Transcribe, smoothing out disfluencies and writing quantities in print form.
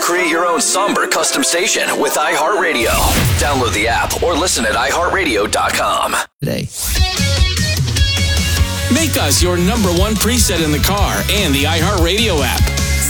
Create your own somber custom station with iHeartRadio. Download the app or listen at iHeartRadio.com. Today. Make us your number one preset in the car and the iHeartRadio app.